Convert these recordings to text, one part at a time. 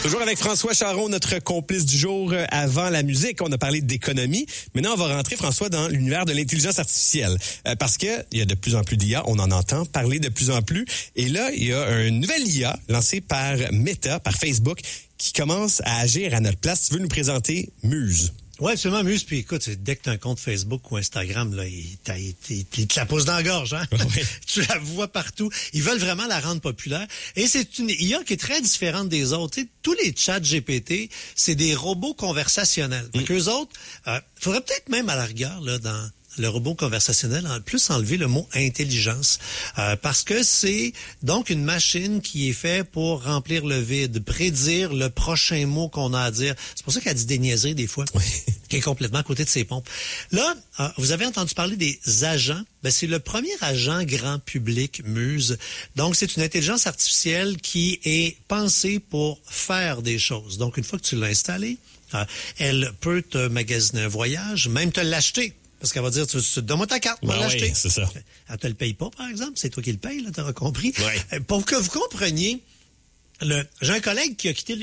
Toujours avec François Charon, notre complice du jour. Avant la musique, on a parlé d'économie. Maintenant, on va rentrer, François, dans l'univers de l'intelligence artificielle. Parce que il y a de plus en plus d'IA, on en entend parler de plus en plus. Et là, il y a une nouvelle IA lancée par Meta, par Facebook, qui commence à agir à notre place. Tu veux nous présenter Muse? Oui, absolument, Muse. Puis écoute, dès que tu as un compte Facebook ou Instagram, là, il te la pose dans la gorge, hein? Oui. Tu la vois partout. Ils veulent vraiment la rendre populaire. Et c'est une IA qui est très différente des autres. Tu sais, tous les chats GPT, c'est des robots conversationnels. Donc, eux autres, faudrait peut-être même à la rigueur, là, dans le robot conversationnel, en plus enlever le mot intelligence, parce que c'est donc une machine qui est faite pour remplir le vide, prédire le prochain mot qu'on a à dire. C'est pour ça qu'elle dit des niaiseries des fois, qui est complètement à côté de ses pompes. Là, vous avez entendu parler des agents. Ben, c'est le premier agent grand public Muse. Donc, c'est une intelligence artificielle qui est pensée pour faire des choses. Donc, une fois que tu l'as installée, elle peut te magasiner un voyage, même te l'acheter. Parce qu'elle va dire, donne-moi ta carte, on va l'acheter. Oui, c'est ça. Elle te le paye pas, par exemple. C'est toi qui le paye, là, t'auras compris. Oui. Pour que vous compreniez, j'ai un collègue qui a quitté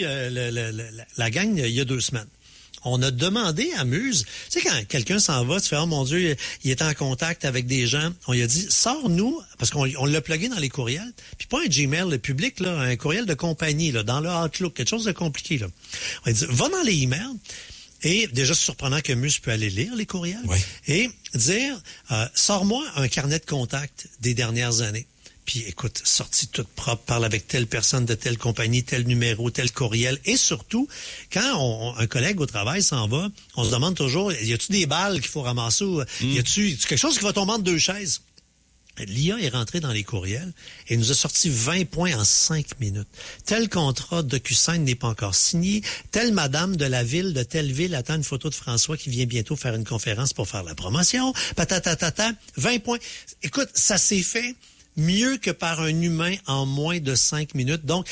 la gang il y a 2 semaines. On a demandé à Muse, tu sais, quand quelqu'un s'en va, tu fais, oh mon Dieu, il est en contact avec des gens. On lui a dit, sors-nous, parce qu'on l'a plugué dans les courriels, puis pas un Gmail public, là, un courriel de compagnie, là, dans le Outlook, quelque chose de compliqué, là. On a dit, va dans les emails. Et déjà, c'est surprenant que Muse peut aller lire les courriels. Oui. Et dire, sors-moi un carnet de contact des dernières années. Puis, écoute, sortie toute propre, parle avec telle personne de telle compagnie, tel numéro, tel courriel. Et surtout, quand un collègue au travail s'en va, on se demande toujours, y a-tu des balles qu'il faut ramasser? Ou y a-tu quelque chose qui va tomber entre 2 chaises? L'IA est rentrée dans les courriels et nous a sorti 20 points en 5 minutes. Tel contrat DocuSign n'est pas encore signé. Telle madame de la ville, de telle ville, attend une photo de François qui vient bientôt faire une conférence pour faire la promotion. Patatatata, 20 points. Écoute, ça s'est fait mieux que par un humain en moins de 5 minutes. Donc,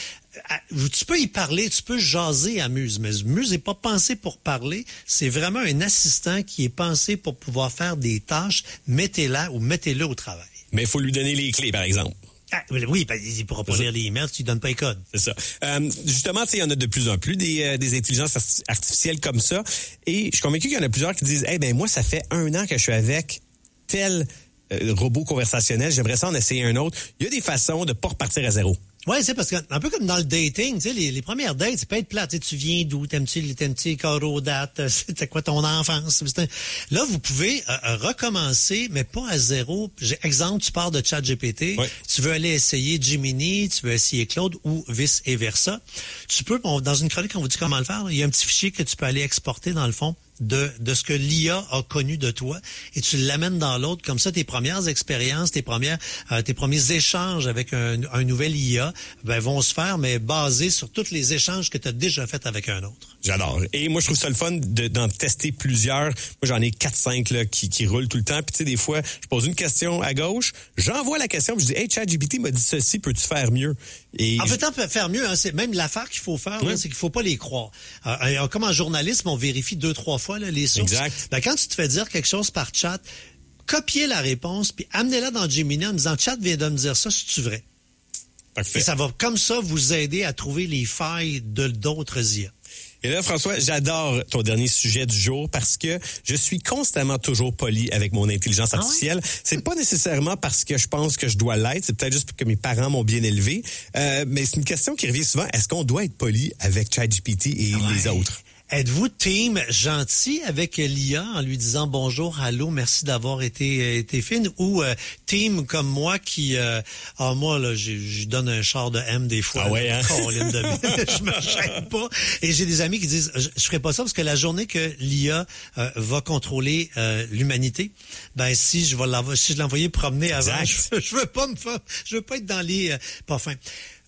tu peux y parler, tu peux jaser à Muse, mais Muse n'est pas pensé pour parler. C'est vraiment un assistant qui est pensé pour pouvoir faire des tâches. Mettez-la ou mettez-le au travail. Mais il faut lui donner les clés, par exemple. Ah, oui, il ne pourra pas lire les emails si tu ne donnes pas les codes. C'est ça. Justement, tu sais, il y en a de plus en plus des intelligences artificielles comme ça. Et je suis convaincu qu'il y en a plusieurs qui disent, moi, ça fait 1 an que je suis avec tel robot conversationnel. J'aimerais ça en essayer un autre. Il y a des façons de ne pas repartir à zéro. Oui, c'est parce que un peu comme dans le dating, tu sais, les premières dates, ça peut être plate. Tu viens d'où? T'aimes-tu Corodates? C'était quoi ton enfance? Là, vous pouvez recommencer, mais pas à zéro. Exemple, tu pars de ChatGPT, tu veux aller essayer Gemini, tu veux essayer Claude ou vice et versa. Tu peux, dans une chronique, on vous dit comment le faire. Il y a un petit fichier que tu peux aller exporter dans le fond de ce que l'IA a connu de toi et tu l'amènes dans l'autre. Comme ça, tes premières expériences, tes premiers échanges avec un nouvel IA vont se faire, mais basés sur tous les échanges que tu as déjà faits avec un autre. J'adore. Et moi, je trouve ça le fun d'en tester plusieurs. Moi, j'en ai 4-5 là, qui roulent tout le temps. Puis tu sais, des fois, je pose une question à gauche, j'envoie la question, puis je dis, hey, ChatGPT m'a dit ceci, peux-tu faire mieux? Et en fait, faire mieux, hein, c'est même l'affaire qu'il faut faire, là, c'est qu'il faut pas les croire. Comme en journalisme, on vérifie 2-3 fois là, les sources. Exact. Quand tu te fais dire quelque chose par chat, copiez la réponse, puis amenez-la dans Gemini en disant, chat vient de me dire ça, c'est-tu vrai? Parfait. Et ça va comme ça vous aider à trouver les failles d'autres IA. Et là, François, j'adore ton dernier sujet du jour parce que je suis constamment toujours poli avec mon intelligence artificielle. C'est pas nécessairement parce que je pense que je dois l'être, c'est peut-être juste parce que mes parents m'ont bien élevé, mais c'est une question qui revient souvent. Est-ce qu'on doit être poli avec ChatGPT et les autres? Êtes-vous team gentil avec l'IA en lui disant bonjour, allô, merci d'avoir été fine, ou team comme moi qui moi là je donne un char de M des fois. Ah ouais, hein? Je me gêne pas. Et j'ai des amis qui disent je ferai pas ça parce que la journée que l'IA va contrôler l'humanité, si je l'envoyer promener avant, je veux pas être dans les pas fin.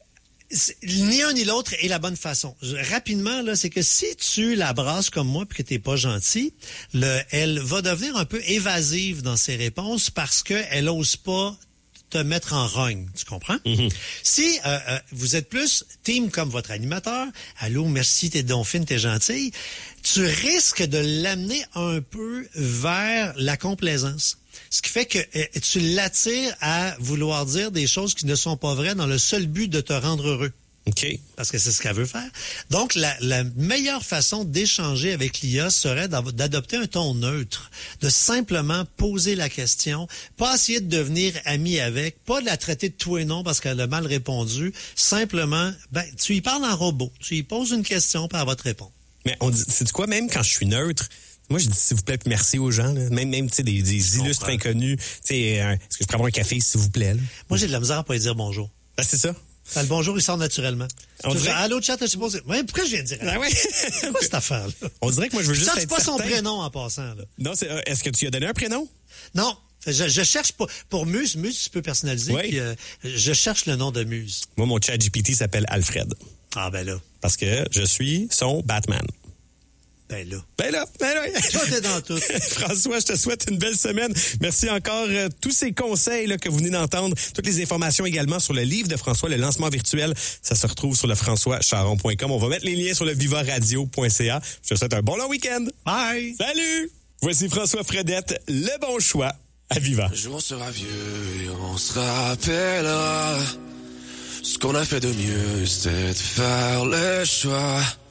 Ni un ni l'autre est la bonne façon. Rapidement, là, c'est que si tu la brasses comme moi puis que t'es pas gentil, elle va devenir un peu évasive dans ses réponses parce qu'elle ose pas te mettre en rogne. Tu comprends? Mm-hmm. Si vous êtes plus team comme votre animateur, allô, merci, t'es donc fine, t'es gentille, tu risques de l'amener un peu vers la complaisance. Ce qui fait que tu l'attires à vouloir dire des choses qui ne sont pas vraies dans le seul but de te rendre heureux. OK. Parce que c'est ce qu'elle veut faire. Donc, la meilleure façon d'échanger avec l'IA serait d'adopter un ton neutre, de simplement poser la question, pas essayer de devenir ami avec, pas de la traiter de tout et non parce qu'elle a mal répondu. Simplement, tu y parles en robot. Tu y poses une question, puis elle va te répondre. Mais on dit, c'est quoi, même quand je suis neutre, moi, je dis s'il vous plaît, puis merci aux gens, là. Même tu sais, des illustres inconnus. Tu sais, est-ce que je peux avoir un café, s'il vous plaît, là? Moi, j'ai de la misère à pas lui dire bonjour. Ben, c'est ça. Le bonjour, il sort naturellement. On dirait... Allô, chat, je suppose. Ouais, pourquoi je viens de dire? Ah ouais. C'est quoi cette affaire-là? On dirait que moi, je veux juste Ça, c'est être pas certain. son prénom en passant, là. Non, est-ce que tu lui as donné un prénom? Non. Je cherche pour Muse, tu peux personnaliser. Oui. Puis, je cherche le nom de Muse. Moi, mon chat GPT s'appelle Alfred. Ah, ben là. Parce que je suis son Batman. Ben là. Toi, t'es dans tout. François, je te souhaite une belle semaine. Merci encore. Tous ces conseils là, que vous venez d'entendre, toutes les informations également sur le livre de François, le lancement virtuel, ça se retrouve sur le françoischaron.com. On va mettre les liens sur le vivaradio.ca. Je te souhaite un bon long week-end. Bye! Salut! Voici François Fredette, le bon choix à Viva. Un jour on sera vieux et on se rappellera. Ce qu'on a fait de mieux, c'était de faire le choix.